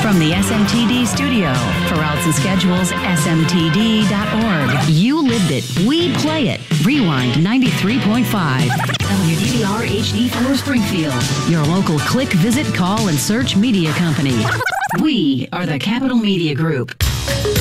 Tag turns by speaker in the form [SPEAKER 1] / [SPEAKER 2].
[SPEAKER 1] From the SMTD studio, for routes and schedules, smtd.org. You lived it. We play it. Rewind 93.5. WDVR HD4 Springfield. Your local click, visit, call, and search media company. We are the Capital Media Group.